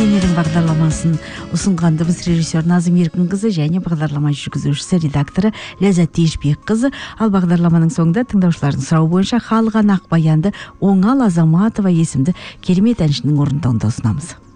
Теңердің бағдарламасын ұсынғандымыз режиссер Назым Еркінқызы және бағдарлама жүргізушісі редакторы Ләззат Тежбекқызы. Ал бағдарламаның соңында тыңдаушылардың сұрауы бойынша Халық ән Ақбаянды Оңал Азаматова есімді керемет әншінің орындауында ұсынамыз.